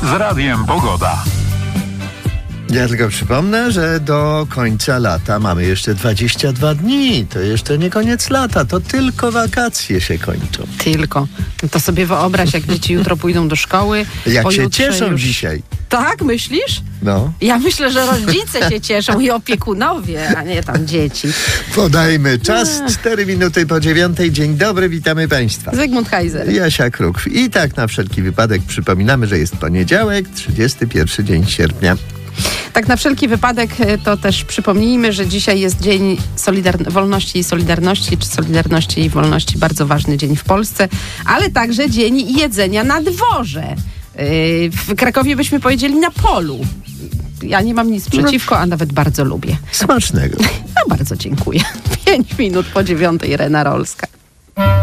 z Radiem Pogoda. Ja tylko przypomnę, że do końca lata mamy jeszcze 22 dni. To jeszcze nie koniec lata, to tylko wakacje się kończą. Tylko. No to sobie wyobraź, jak dzieci jutro pójdą do szkoły. Jak się pojutrze cieszą już... dzisiaj. Tak, myślisz? No. Ja myślę, że rodzice się cieszą i opiekunowie, a nie tam dzieci. Podajmy czas, 4 minuty po 9. Dzień dobry, witamy Państwa. Zygmunt Heiser. Jasia Kruk. I tak na wszelki wypadek przypominamy, że jest poniedziałek, 31 dzień sierpnia. Tak na wszelki wypadek to też przypomnijmy, że dzisiaj jest Dzień Wolności i Solidarności, czy Solidarności i Wolności, bardzo ważny dzień w Polsce, ale także Dzień Jedzenia na dworze. W Krakowie byśmy powiedzieli na polu. Ja nie mam nic przeciwko, a nawet bardzo lubię. Smacznego. No bardzo dziękuję. 5 minut po 9, Irena Rolska.